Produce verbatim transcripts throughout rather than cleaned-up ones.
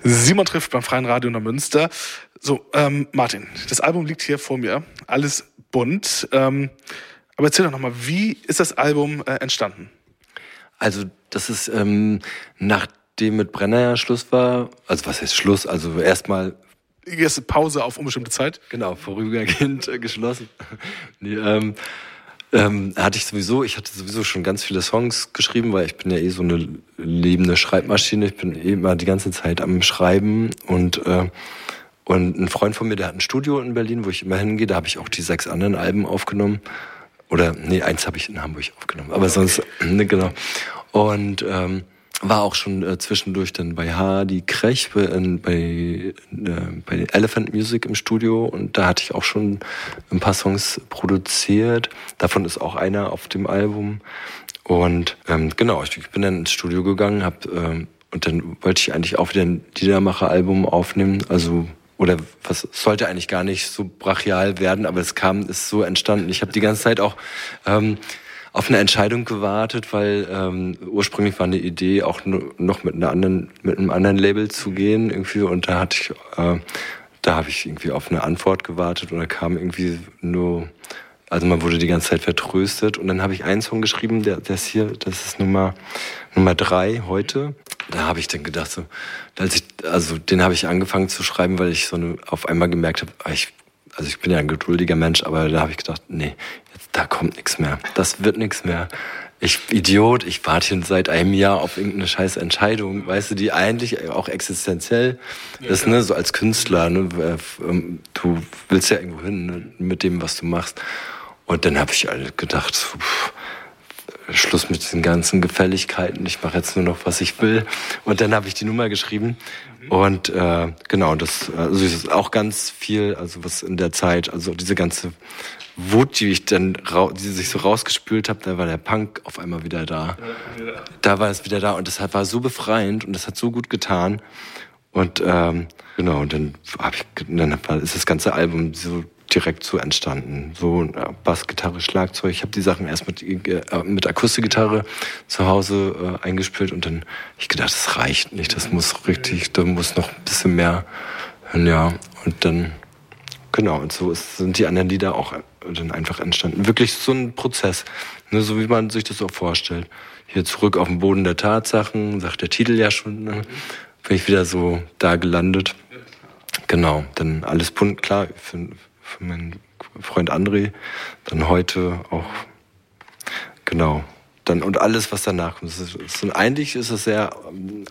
Simon trifft beim Freien Radio Neumünster. So, ähm, Martin, das Album liegt hier vor mir, alles bunt. Ähm, aber erzähl doch nochmal, wie ist das Album äh, entstanden? Also das ist, ähm, nachdem mit Brenner ja Schluss war, also was heißt Schluss, also erstmal... Erste Pause auf unbestimmte Zeit? Genau, vorübergehend äh, geschlossen. nee, ähm, ähm, hatte ich sowieso, ich hatte sowieso schon ganz viele Songs geschrieben, weil ich bin ja eh so eine lebende Schreibmaschine, ich bin eh immer die ganze Zeit am Schreiben und... Äh, Und ein Freund von mir, der hat ein Studio in Berlin, wo ich immer hingehe. Da habe ich auch die sechs anderen Alben aufgenommen. Oder, nee, eins habe ich in Hamburg aufgenommen. Aber sonst, ne, genau. Und ähm, war auch schon äh, zwischendurch dann bei Hardy Krech, bei, äh, bei, äh, bei Elephant Music im Studio. Und da hatte ich auch schon ein paar Songs produziert. Davon ist auch einer auf dem Album. Und ähm, genau, ich, ich bin dann ins Studio gegangen, hab, ähm, und dann wollte ich eigentlich auch wieder ein Liedermacher-Album aufnehmen. Also... Oder was sollte eigentlich gar nicht so brachial werden, aber es kam, ist so entstanden. Ich habe die ganze Zeit auch ähm, auf eine Entscheidung gewartet, weil ähm, ursprünglich war eine Idee, auch noch mit einer anderen, mit einem anderen Label zu gehen irgendwie. Und da hatte ich, äh, da habe ich irgendwie auf eine Antwort gewartet und da kam irgendwie nur, also man wurde die ganze Zeit vertröstet. Und dann habe ich einen Song geschrieben, der, der ist hier, das ist Nummer Nummer drei heute. Da habe ich dann gedacht, so, als ich, also den habe ich angefangen zu schreiben, weil ich so eine, auf einmal gemerkt habe, ich, also ich bin ja ein geduldiger Mensch, aber da habe ich gedacht, nee, jetzt, da kommt nichts mehr. Das wird nichts mehr. Ich, Idiot, ich warte hier seit einem Jahr auf irgendeine scheiß Entscheidung, weißt du, die eigentlich auch existenziell ist, ne, so als Künstler, ne, du willst ja irgendwo hin, ne, mit dem, was du machst. Und dann habe ich halt gedacht, pff, Schluss mit den ganzen Gefälligkeiten, ich mache jetzt nur noch, was ich will. Und dann habe ich die Nummer geschrieben. Mhm. Und äh, genau, das also ist auch ganz viel, also was in der Zeit, also diese ganze Wut, die ich dann, die sich so rausgespült habe, da war der Punk auf einmal wieder da. Ja. Da war es wieder da und das war so befreiend und das hat so gut getan. Und ähm, genau, und dann, hab ich, dann ist das ganze Album so direkt so entstanden. So Bass, Gitarre, Schlagzeug. Ich habe die Sachen erst mit, äh, mit Akustikgitarre zu Hause äh, eingespielt und dann hab ich gedacht, das reicht nicht. Das muss richtig, da muss noch ein bisschen mehr. Ja, und dann, genau, und so ist, sind die anderen Lieder auch dann einfach entstanden. Wirklich so ein Prozess, ne, so wie man sich das auch vorstellt. Hier zurück auf den Boden der Tatsachen, sagt der Titel ja schon, ne, bin ich wieder so da gelandet. Genau, dann alles bunt, klar, für, für meinen Freund André, dann heute auch, genau, dann und alles, was danach kommt. Das ist, das ist, eigentlich ist es sehr ähm,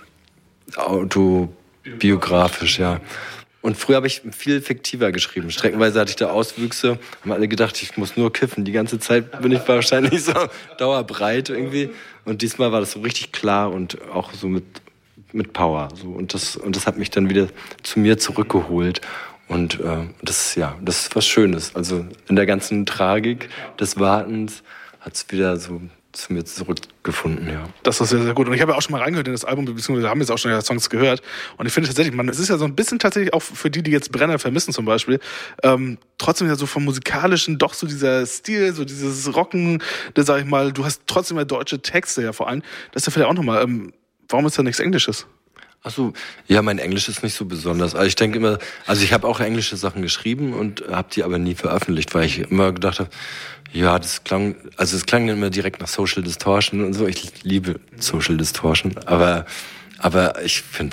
autobiografisch, ja. Und früher habe ich viel fiktiver geschrieben. Streckenweise hatte ich da Auswüchse, haben alle gedacht, ich muss nur kiffen. Die ganze Zeit bin ich wahrscheinlich so dauerbreit irgendwie. Und diesmal war das so richtig klar und auch so mit, mit Power. So. Und, das, und das hat mich dann wieder zu mir zurückgeholt. Und äh, das, ja, das ist was Schönes. Also in der ganzen Tragik des Wartens hat es wieder so zu mir zurückgefunden, ja. Das ist sehr, sehr gut. Und ich habe ja auch schon mal reingehört in das Album, beziehungsweise haben jetzt auch schon ja Songs gehört. Und ich finde tatsächlich, man, es ist ja so ein bisschen tatsächlich auch für die, die jetzt Brenner vermissen zum Beispiel, ähm, trotzdem ja so vom Musikalischen doch so dieser Stil, so dieses Rocken, da sag ich mal, du hast trotzdem ja deutsche Texte ja vor allem. Das ist ja vielleicht auch nochmal, ähm, warum ist da nichts Englisches? Ach so, ja, mein Englisch ist nicht so besonders. Also ich denke immer, also ich habe auch englische Sachen geschrieben und habe die aber nie veröffentlicht, weil ich immer gedacht habe, ja, das klang, also es klang immer direkt nach Social Distortion und so. Ich liebe Social Distortion, aber aber ich finde